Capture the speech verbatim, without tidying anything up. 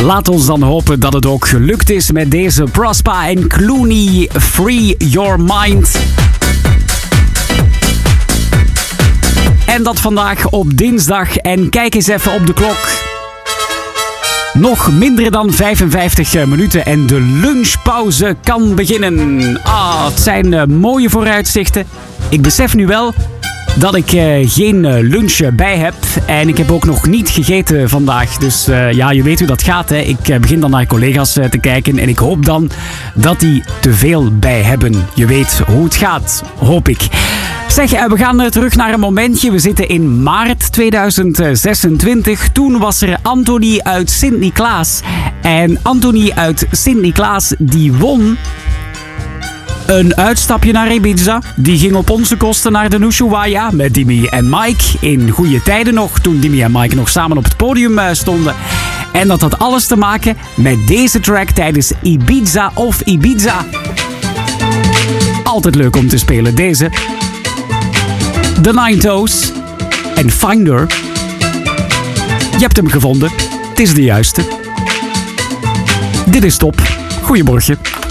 Laat ons dan hopen dat het ook gelukt is met deze Prospa en Clooney, Free Your Mind. En dat vandaag op dinsdag. En kijk eens even op de klok. Nog minder dan vijfenvijftig minuten en de lunchpauze kan beginnen. Ah, het zijn uh, mooie vooruitzichten. Ik besef nu wel dat ik uh, geen uh, lunch bij heb. En ik heb ook nog niet gegeten vandaag. Dus uh, ja, je weet hoe dat gaat. Hè. Ik uh, begin dan naar collega's uh, te kijken. En ik hoop dan dat die te veel bij hebben. Je weet hoe het gaat, hoop ik. Zeg, we gaan terug naar een momentje. We zitten in maart tweeduizend zesentwintig. Toen was er Anthony uit Sint-Niklaas. En Anthony uit Sint-Niklaas, die won een uitstapje naar Ibiza. Die ging op onze kosten naar de Ushuaia met Dimi en Mike. In goede tijden nog, toen Dimi en Mike nog samen op het podium stonden. En dat had alles te maken met deze track tijdens Ibiza of Ibiza. Altijd leuk om te spelen, deze. The Nine Toes en Finder. Je hebt hem gevonden. Het is de juiste. Dit is top. Goedemorgen.